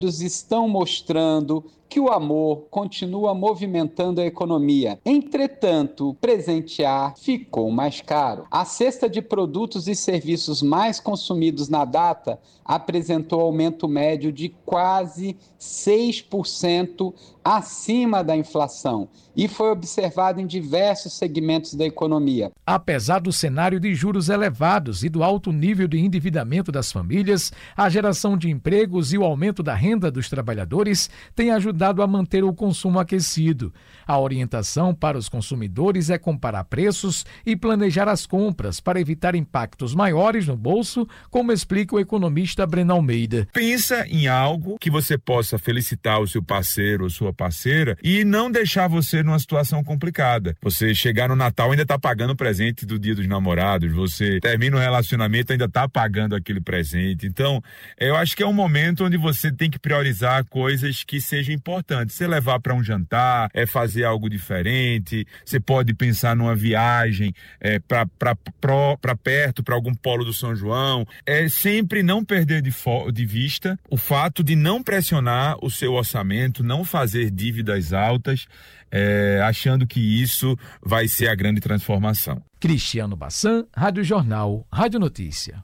estão mostrando que o amor continua movimentando a economia. Entretanto, presentear ficou mais caro. A cesta de produtos e serviços mais consumidos na data apresentou aumento médio de quase 6% acima da inflação e foi observado em diversos segmentos da economia. Apesar do cenário de juros elevados e do alto nível de endividamento das famílias, a geração de empregos e o aumento da renda dos trabalhadores têm ajudado a manter o consumo aquecido. A orientação para os consumidores é comparar preços e planejar as compras para evitar impactos maiores no bolso, como explica o economista Breno Almeida. Pensa em algo que você possa felicitar o seu parceiro ou sua parceira e não deixar você numa situação complicada. Você chegar no Natal e ainda está pagando o presente do Dia dos Namorados, você termina o relacionamento e ainda está pagando aquele presente. Então, eu acho que é um momento onde você tem que priorizar coisas que sejam importantes. Você levar para um jantar, fazer algo diferente, você pode pensar numa viagem para perto, para algum polo do São João. Sempre não perder de vista o fato de não pressionar o seu orçamento, não fazer dívidas altas, achando que isso vai ser a grande transformação. Cristiano Bassan, Rádio Jornal, Rádio Notícia.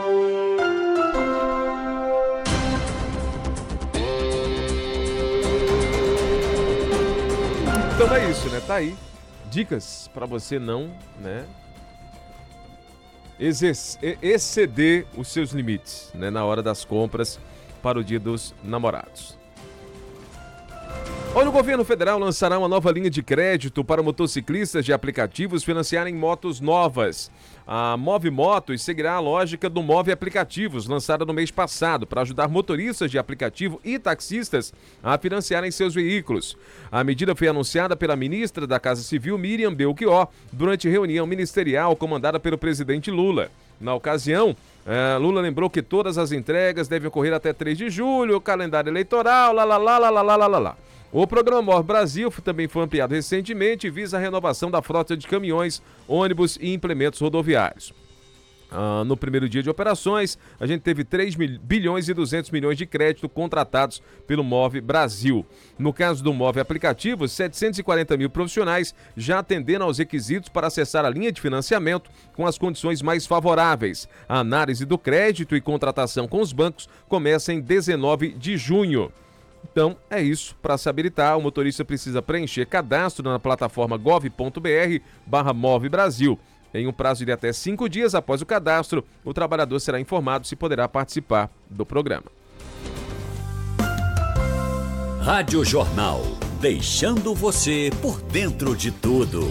Então é isso, né? Tá aí. Dicas para você não, né, exceder os seus limites, né, na hora das compras para o Dia dos Namorados. Olha, o governo federal lançará uma nova linha de crédito para motociclistas de aplicativos financiarem motos novas. A Move Motos seguirá a lógica do Move Aplicativos, lançada no mês passado, para ajudar motoristas de aplicativo e taxistas a financiarem seus veículos. A medida foi anunciada pela ministra da Casa Civil, Miriam Belchior, durante reunião ministerial comandada pelo presidente Lula. Na ocasião, Lula lembrou que todas as entregas devem ocorrer até 3 de julho, o calendário eleitoral, lá. O programa Move Brasil também foi ampliado recentemente e visa a renovação da frota de caminhões, ônibus e implementos rodoviários. No primeiro dia de operações, a gente teve 3 bilhões e 200 milhões de crédito contratados pelo Move Brasil. No caso do Move Aplicativos, 740 mil profissionais já atenderam aos requisitos para acessar a linha de financiamento com as condições mais favoráveis. A análise do crédito e contratação com os bancos começa em 19 de junho. Então, é isso. Para se habilitar, o motorista precisa preencher cadastro na plataforma gov.br/Move Brasil. Em um prazo de até 5 dias após o cadastro, o trabalhador será informado se poderá participar do programa. Rádio Jornal, deixando você por dentro de tudo.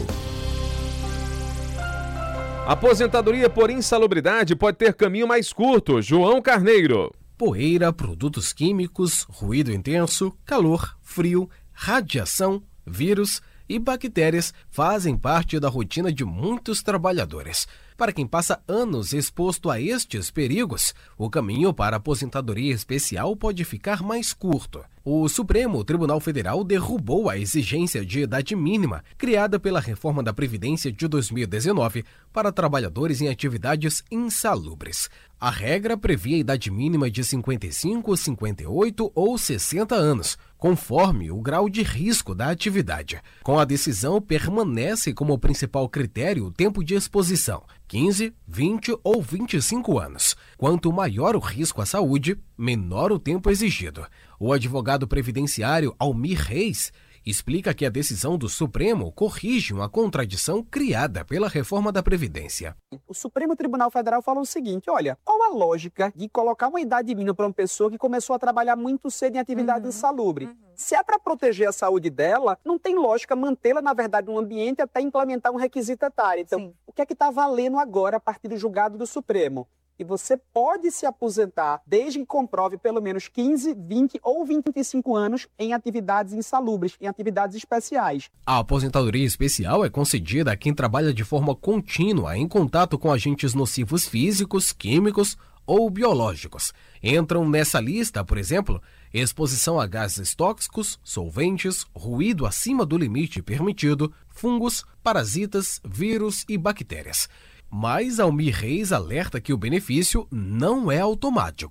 Aposentadoria por insalubridade pode ter caminho mais curto. João Carneiro. Poeira, produtos químicos, ruído intenso, calor, frio, radiação, vírus e bactérias fazem parte da rotina de muitos trabalhadores. Para quem passa anos exposto a estes perigos, o caminho para a aposentadoria especial pode ficar mais curto. O Supremo Tribunal Federal derrubou a exigência de idade mínima criada pela reforma da Previdência de 2019 para trabalhadores em atividades insalubres. A regra previa a idade mínima de 55, 58 ou 60 anos, conforme o grau de risco da atividade. Com a decisão, permanece como principal critério o tempo de exposição, 15, 20 ou 25 anos. Quanto maior o risco à saúde, menor o tempo exigido. O advogado previdenciário Almir Reis explica que a decisão do Supremo corrige uma contradição criada pela reforma da Previdência. O Supremo Tribunal Federal fala o seguinte, olha, qual a lógica de colocar uma idade mínima para uma pessoa que começou a trabalhar muito cedo em atividade insalubre? Se é para proteger a saúde dela, não tem lógica mantê-la, na verdade, no ambiente até implementar um requisito etário. Então, o que é que está valendo agora a partir do julgado do Supremo? E você pode se aposentar desde que comprove pelo menos 15, 20 ou 25 anos em atividades insalubres, em atividades especiais. A aposentadoria especial é concedida a quem trabalha de forma contínua em contato com agentes nocivos físicos, químicos ou biológicos. Entram nessa lista, por exemplo, exposição a gases tóxicos, solventes, ruído acima do limite permitido, fungos, parasitas, vírus e bactérias. Mas Almir Reis alerta que o benefício não é automático.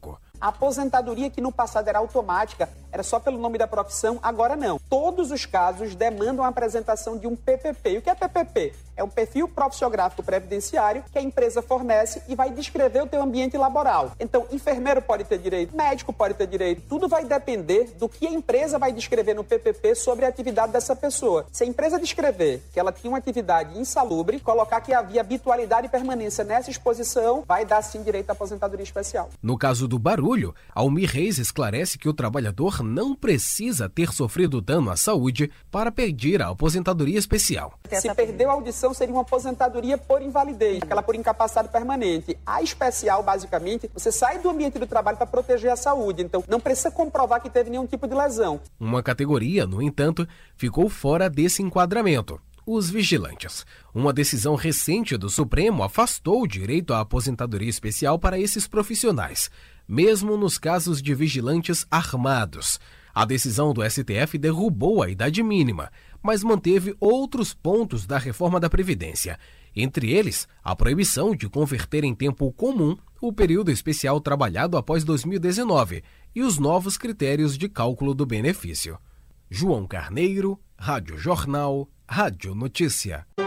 A aposentadoria que no passado era automática, era só pelo nome da profissão, agora não. Todos os casos demandam a apresentação de um PPP. E o que é PPP? É um perfil profissiográfico previdenciário que a empresa fornece e vai descrever o teu ambiente laboral. Então, enfermeiro pode ter direito, médico pode ter direito. Tudo vai depender do que a empresa vai descrever no PPP sobre a atividade dessa pessoa. Se a empresa descrever que ela tinha uma atividade insalubre, colocar que havia habitualidade e permanência nessa exposição, vai dar sim direito à aposentadoria especial. No caso do barulho, Almir Reis esclarece que o trabalhador não precisa ter sofrido dano à saúde para pedir a aposentadoria especial. Se perdeu a audição, seria uma aposentadoria por invalidez, aquela por incapacidade permanente. A especial, basicamente, você sai do ambiente do trabalho para proteger a saúde, então não precisa comprovar que teve nenhum tipo de lesão. Uma categoria, no entanto, ficou fora desse enquadramento: os vigilantes. Uma decisão recente do Supremo afastou o direito à aposentadoria especial para esses profissionais, mesmo nos casos de vigilantes armados. A decisão do STF derrubou a idade mínima, mas manteve outros pontos da reforma da Previdência. Entre eles, a proibição de converter em tempo comum o período especial trabalhado após 2019 e os novos critérios de cálculo do benefício. João Carneiro, Rádio Jornal, Rádio Notícia.